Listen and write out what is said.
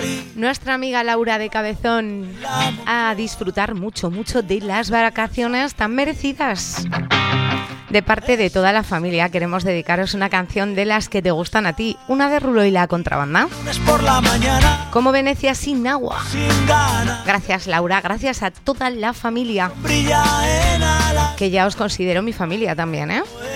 Nuestra amiga Laura de Cabezón, a disfrutar mucho de las vacaciones tan merecidas. De parte de toda la familia queremos dedicaros una canción de las que te gustan a ti, una de Rulo y la Contrabanda, como Venecia sin agua. Gracias Laura, gracias a toda la familia, que ya os considero mi familia también, ¿eh?